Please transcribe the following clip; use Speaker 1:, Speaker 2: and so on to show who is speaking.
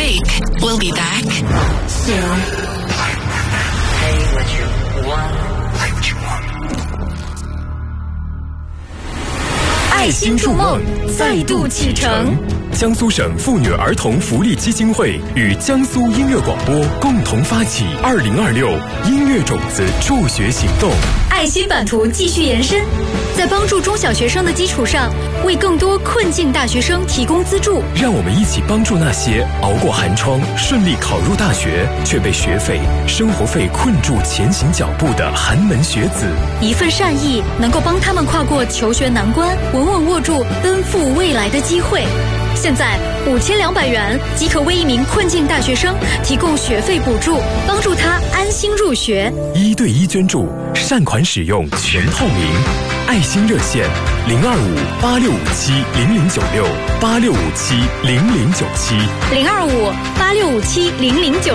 Speaker 1: break. We'll be back soon.
Speaker 2: Pay what you want.
Speaker 3: Play what you want.
Speaker 4: 爱心筑梦再度启程。
Speaker 5: 江苏省妇女儿童福利基金会与江苏音乐广播共同发起2026音乐种子助学行动。
Speaker 4: 爱心版图继续延伸，在帮助中小学生的基础上，为更多困境大学生提供资助。
Speaker 5: 让我们一起帮助那些熬过寒窗、顺利考入大学，却被学费、生活费困住前行脚步的寒门学子。
Speaker 4: 一份善意能够帮他们跨过求学难关，稳稳握住奔赴未来的机会。现在5200元即可为一名困境大学生提供学费补助，帮助他安心入学。
Speaker 5: 1对1捐助，善款使用全透明。爱心热线02586570096，86570097，02586570097。